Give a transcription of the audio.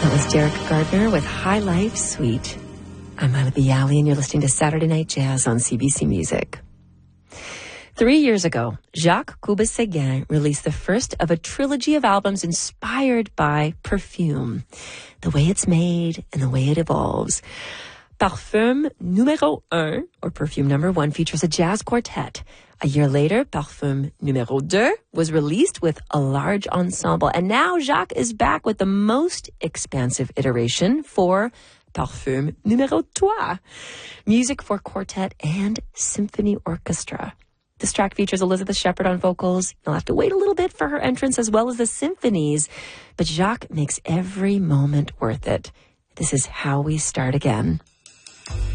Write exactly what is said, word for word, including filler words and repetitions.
That was Derek Gardner with High Life Suite. I'm Ila Bialy, and you're listening to Saturday Night Jazz on C B C Music. Three years ago, Jacques Coubas-Séguin released the first of a trilogy of albums inspired by perfume, the way it's made and the way it evolves. Parfum numéro un, or Perfume number one, features a jazz quartet. A year later, Parfum numéro deux was released with a large ensemble. And now Jacques is back with the most expansive iteration for Parfum numéro trois, music for quartet and symphony orchestra. This track features Elizabeth Shepard on vocals. You'll have to wait a little bit for her entrance as well as the symphonies, but Jacques makes every moment worth it. This is How We Start Again.